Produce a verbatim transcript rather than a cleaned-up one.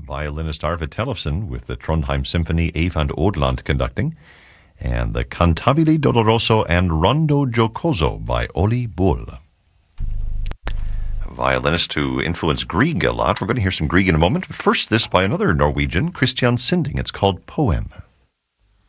Violinist Arvid Tellefsen with the Trondheim Symphony, Eyvind Odland conducting, and the Cantabile Doloroso and Rondo Giocoso by Oli Bull. A violinist who influenced Grieg a lot. We're going to hear some Grieg in a moment, but first this by another Norwegian, Christian Sinding. It's called Poem.